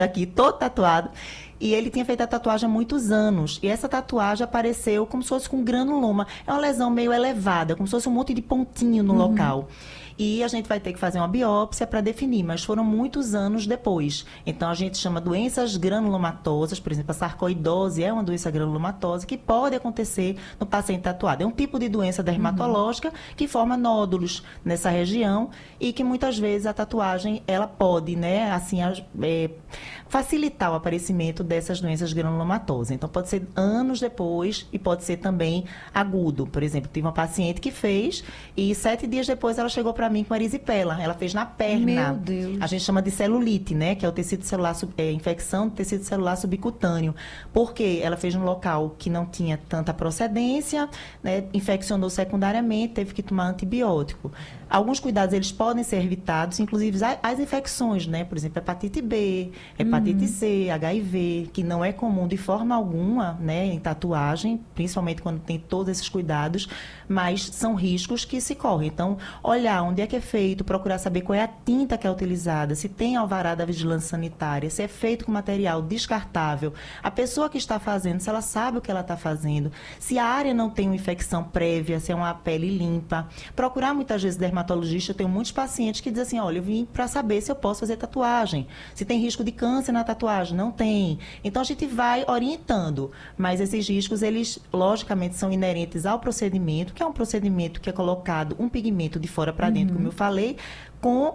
aqui, todo tatuado. E ele tinha feito a tatuagem há muitos anos. E essa tatuagem apareceu como se fosse com granuloma. É uma lesão meio elevada, como se fosse um monte de pontinho no local. E a gente vai ter que fazer uma biópsia para definir, mas foram muitos anos depois. Então, a gente chama doenças granulomatosas, por exemplo, a sarcoidose é uma doença granulomatosa que pode acontecer no paciente tatuado. É um tipo de doença dermatológica que forma nódulos nessa região e que muitas vezes a tatuagem, ela pode, né, assim, facilitar o aparecimento dessas doenças granulomatosas. Então, pode ser anos depois e pode ser também agudo. Por exemplo, tive uma paciente que fez e 7 dias depois ela chegou para mim com erisipela. Ela fez na perna. Meu Deus. A gente chama de celulite, né? Que é o tecido celular, infecção do tecido celular subcutâneo. Porque ela fez num local que não tinha tanta procedência, né? Infeccionou secundariamente, teve que tomar antibiótico. Alguns cuidados, eles podem ser evitados, inclusive as infecções, né? Por exemplo, hepatite B, hepatite C, HIV, que não é comum de forma alguma, né? Em tatuagem, principalmente quando tem todos esses cuidados, mas são riscos que se correm. Então, olhar onde é que é feito, procurar saber qual é a tinta que é utilizada, se tem alvará da vigilância sanitária, se é feito com material descartável, a pessoa que está fazendo, se ela sabe o que ela está fazendo, se a área não tem uma infecção prévia, se é uma pele limpa. Procurar muitas vezes dermatologista, eu tenho muitos pacientes que dizem assim, olha, eu vim para saber se eu posso fazer tatuagem, se tem risco de câncer na tatuagem, não tem. Então a gente vai orientando, mas esses riscos, eles logicamente são inerentes ao procedimento, que é um procedimento que é colocado um pigmento de fora para dentro, como eu falei, com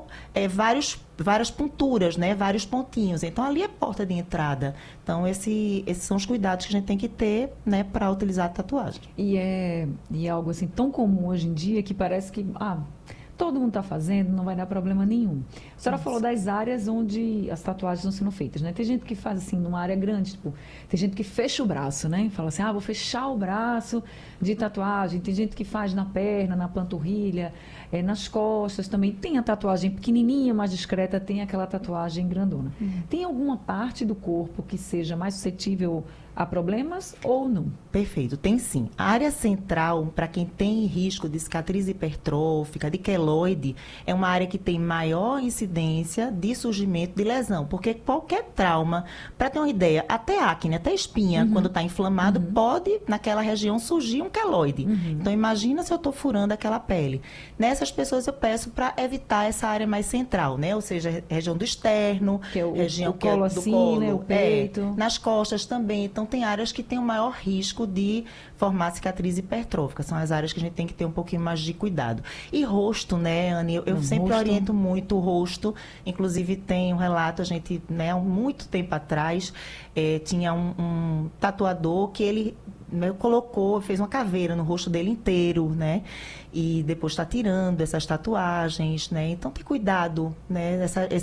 várias ponturas, né? Vários pontinhos. Então, ali é a porta de entrada. Então, esses são os cuidados que a gente tem que ter, né, para utilizar a tatuagem. E é algo assim tão comum hoje em dia que parece que todo mundo está fazendo, não vai dar problema nenhum. A senhora falou das áreas onde as tatuagens estão sendo feitas, né? Tem gente que faz assim, numa área grande, tipo, tem gente que fecha o braço, né? Fala assim, vou fechar o braço de tatuagem. Tem gente que faz na perna, na panturrilha, nas costas também. Tem a tatuagem pequenininha, mais discreta, tem aquela tatuagem grandona. Tem alguma parte do corpo que seja mais suscetível a problemas ou não? Perfeito, tem sim. A área central, para quem tem risco de cicatriz hipertrófica, de queloide, é uma área que tem maior incidência de surgimento de lesão, porque qualquer trauma, para ter uma ideia, até acne, até espinha, quando está inflamado, pode, naquela região, surgir um queloide. Então, imagina se eu estou furando aquela pele. Nessas pessoas, eu peço para evitar essa área mais central, né? Ou seja, região do externo, que é região o colo do assim, colo, né? O peito. nas costas também. Então, tem áreas que têm o maior risco de formar cicatriz hipertrófica. São as áreas que a gente tem que ter um pouquinho mais de cuidado. E rosto, né, Anne? Eu sempre oriento muito o rosto. Inclusive, tem um relato, a gente, né, há muito tempo atrás, tinha um tatuador que ele fez uma caveira no rosto dele inteiro, né? E depois está tirando essas tatuagens, né? Então, tem cuidado, né?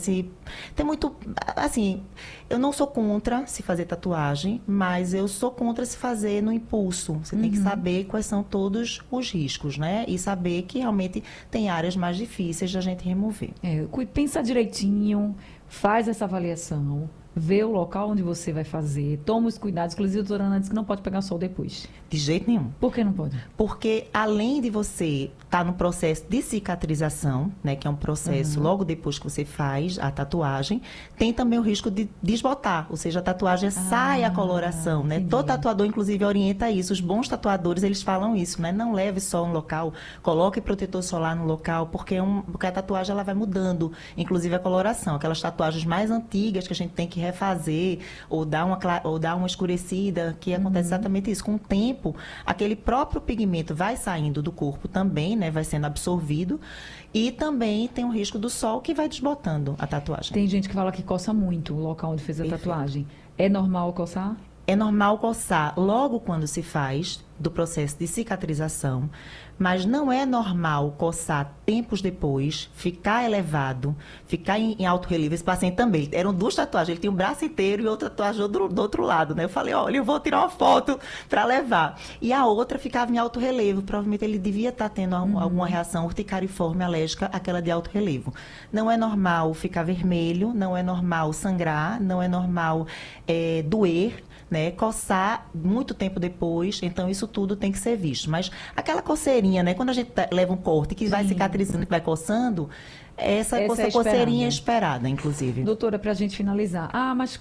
Tem muito... Assim, eu não sou contra se fazer tatuagem, mas eu sou contra se fazer no impulso. Você tem que saber quais são todos os riscos, né? E saber que realmente tem áreas mais difíceis da gente remover. Pensa direitinho, faz essa avaliação, vê o local onde você vai fazer, toma os cuidados. Inclusive, a doutora Ana disse que não pode pegar sol depois. De jeito nenhum. Por que não pode? Porque, além de você estar no processo de cicatrização, né, que é um processo logo depois que você faz a tatuagem, tem também o risco de desbotar, ou seja, a tatuagem sai a coloração, né? Entendi. Todo tatuador, inclusive, orienta isso. Os bons tatuadores, eles falam isso, né? Não leve sol no local, coloque protetor solar no local, porque a tatuagem ela vai mudando, inclusive a coloração. Aquelas tatuagens mais antigas que a gente tem que refazer ou dar uma escurecida, que acontece exatamente isso. Com o tempo, aquele próprio pigmento vai saindo do corpo também, né? Vai sendo absorvido e também tem o risco do sol que vai desbotando a tatuagem. Tem gente que fala que coça muito o local onde fez a tatuagem. É normal coçar? É normal coçar logo quando se faz do processo de cicatrização, mas não é normal coçar tempos depois, ficar elevado, ficar em alto relevo. Esse paciente também, eram duas tatuagens, ele tinha um braço inteiro e outra tatuagem do outro lado, né? Eu falei, olha, eu vou tirar uma foto para levar. E a outra ficava em alto relevo, provavelmente ele devia estar tendo alguma reação urticariforme alérgica àquela de alto relevo. Não é normal ficar vermelho, não é normal sangrar, não é normal doer, né, coçar muito tempo depois, então isso tudo tem que ser visto. Mas aquela coceirinha, né, quando a gente leva um corte que vai cicatrizando, que vai coçando, essa coceirinha é esperada, inclusive. Doutora, para a gente finalizar, mas